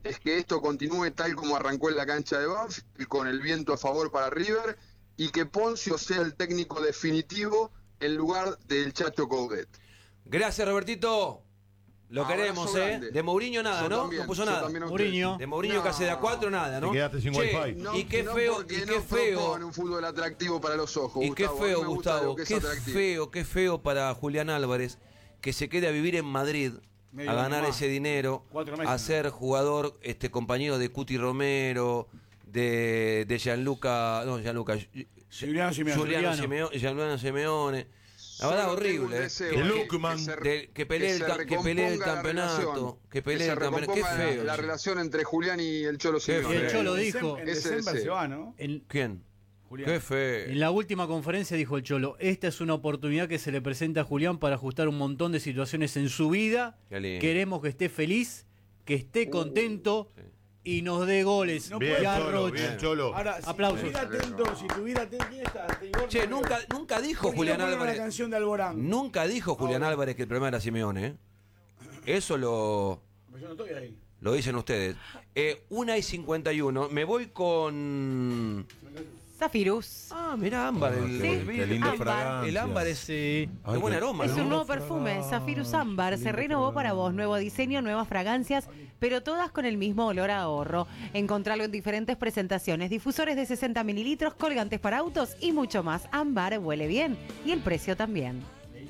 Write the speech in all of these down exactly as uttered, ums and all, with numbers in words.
es que esto continúe tal como arrancó en la cancha de Banfield, con el viento a favor para River, y que Ponzio sea el técnico definitivo en lugar del Chacho Coudet. Gracias, Robertito. Lo Abrazo queremos, grande. ¿eh? De Mourinho nada, Yo ¿no? también, no puso yo nada. también a Mourinho. De Mourinho No. casi de a cuatro, nada, ¿no? Te quedaste sin Che, wifi. No, y qué no feo, porque y no qué feo. propone un fútbol atractivo para los ojos, Y qué Gustavo. A mí feo, me gusta Gustavo, lo que es qué atractivo. feo, qué feo para Julián Álvarez que se quede a vivir en Madrid Medio a ganar año más. ese dinero, Cuatro meses. a ser jugador, este compañero de Cuti Romero, de, de Gianluca, no, Gianluca, Giuliano Simeone. Giuliano Giuliano. Simeone, Giuliano Simeone. La Solo verdad, tengo un horrible. deseo, Que, De que- Lukman. que se- de- que pelee el se ca- que pelee el recomponga la campeonato, relación, que pelee se el campeonato. Qué recomponga feo. La, la relación entre Julián y el Cholo Qué Simeone. Y el feo. Cholo En dijo, decem- En Ese diciembre deseo. se va, ¿no? en, ¿Quién? Julián. Qué feo. en la última conferencia dijo el Cholo, esta es una oportunidad que se le presenta a Julián para ajustar un montón de situaciones en su vida. Qué lindo. Queremos que esté feliz, que esté contento sí. y nos dé goles. No Bien, puede- Ya, Cholo, Roche. bien, Cholo. Ahora, si Aplausos. estuviera atento, si estuviera atento, ¿quién está? Te digo, Che, no, nunca, nunca dijo ¿por qué Julián no ponen Álvarez. la canción de Alborán? Nunca dijo Julián Ahora. Álvarez que el problema era Simeone, ¿eh? Eso lo, Pues yo no estoy ahí. lo dicen ustedes. Eh, una y cincuenta y uno. Me voy con. Zafirus. Ah, mirá, ámbar. El, Sí. el- Qué linda Ámbar. fragancia. el ámbar es. Sí. Qué buen aroma, Es ¿no? un nuevo perfume, Zafirus Ámbar. Se renovó para vos. Nuevo diseño, nuevas fragancias, pero todas con el mismo olor a ahorro. Encontralo en diferentes presentaciones. Difusores de sesenta mililitros, colgantes para autos y mucho más. Ámbar huele bien. Y el precio también.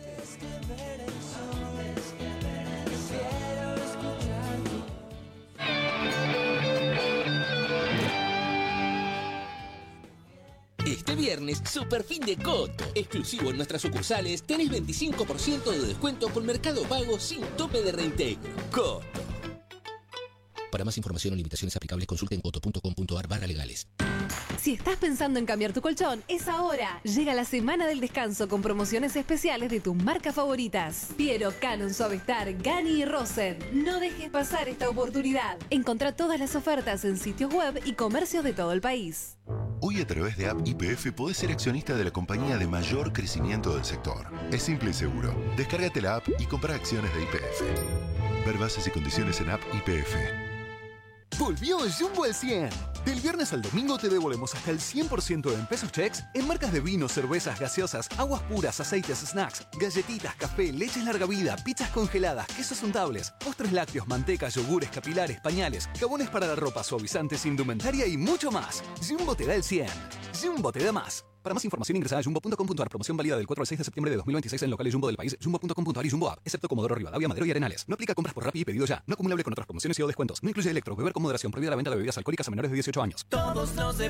Este viernes, super fin de Coto. Exclusivo en nuestras sucursales, tenés veinticinco por ciento de descuento con Mercado Pago sin tope de reintegro. Coto. Para más información o limitaciones aplicables, consulten coto punto com punto ar barra legales. Si estás pensando en cambiar tu colchón, es ahora. Llega la semana del descanso con promociones especiales de tus marcas favoritas. Piero, Canon, Suavestar, Gani y Rosen. No dejes pasar esta oportunidad. Encontrá todas las ofertas en sitios web y comercios de todo el país. Hoy a través de App Y P F podés ser accionista de la compañía de mayor crecimiento del sector. Es simple y seguro. Descárgate la app y compra acciones de Y P F. Ver bases y condiciones en App Y P F. Volvió Jumbo al cien. Del viernes al domingo te devolvemos hasta el cien por ciento en pesos checks en marcas de vinos, cervezas, gaseosas, aguas puras, aceites, snacks, galletitas, café, leches larga vida, pizzas congeladas, quesos untables, postres lácteos, mantecas, yogures, capilares, pañales, jabones para la ropa, suavizantes, indumentaria y mucho más. Jumbo te da el cien. Jumbo te da más. Para más información ingresa a jumbo punto com punto ar. Promoción válida del cuatro al seis de septiembre de dos mil veintiséis en locales Jumbo del país, jumbo punto com punto ar y Jumbo App, excepto Comodoro Rivadavia, Madero y Arenales. No aplica compras por Rappi y pedido ya. No acumulable con otras promociones y o descuentos. No incluye electro, beber con moderación, prohibida la venta de bebidas alcohólicas a menores de dieciocho años. Todos los